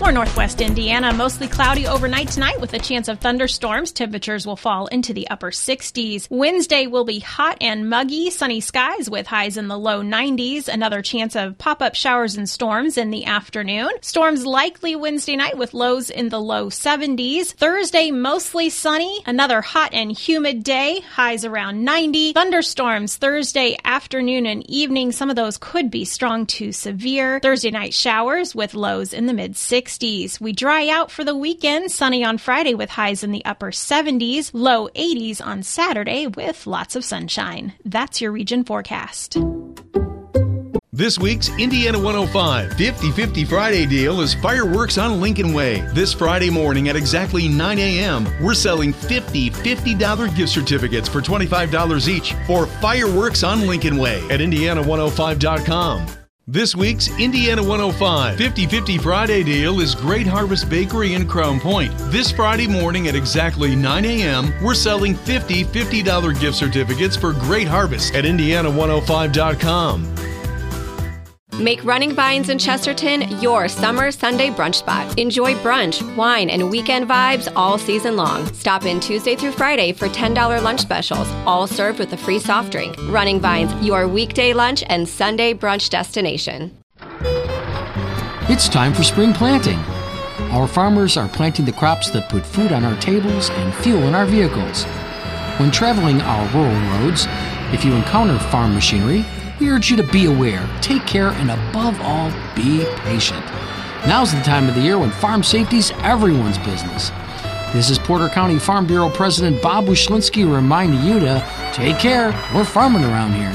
For Northwest Indiana, mostly cloudy overnight tonight with a chance of thunderstorms. Temperatures will fall into the upper 60s. Wednesday will be hot and muggy, sunny skies with highs in the low 90s. Another chance of pop-up showers and storms in the afternoon. Storms likely Wednesday night with lows in the low 70s. Thursday, mostly sunny. Another hot and humid day, highs around 90. Thunderstorms Thursday afternoon and evening. Some of those could be strong to severe. Thursday night showers with lows in the mid-60s. We dry out for the weekend. Sunny on Friday with highs in the upper 70s. Low 80s on Saturday with lots of sunshine. That's your region forecast. This week's Indiana 105 50-50 Friday deal is Fireworks on Lincoln Way. This Friday morning at exactly 9 a.m., we're selling 50 $50 gift certificates for $25 each for Fireworks on Lincoln Way at Indiana105.com. This week's Indiana 105 50-50 Friday deal is Great Harvest Bakery in Crown Point. This Friday morning at exactly 9 a.m., we're selling 50 $50 gift certificates for Great Harvest at Indiana105.com. Make Running Vines in Chesterton your summer Sunday brunch spot. Enjoy brunch, wine, and weekend vibes all season long. Stop in Tuesday through Friday for $10 lunch specials, all served with a free soft drink. Running Vines, your weekday lunch and Sunday brunch destination. It's time for spring planting. Our farmers are planting the crops that put food on our tables and fuel in our vehicles. When traveling our rural roads, if you encounter farm machinery, we urge you to be aware, take care, and above all, be patient. Now's the time of the year when farm safety's everyone's business. This is Porter County Farm Bureau President Bob Wyszynski reminding you to take care. We're farming around here.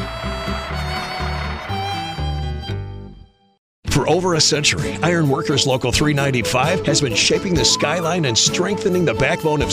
For over a century, Iron Workers Local 395 has been shaping the skyline and strengthening the backbone of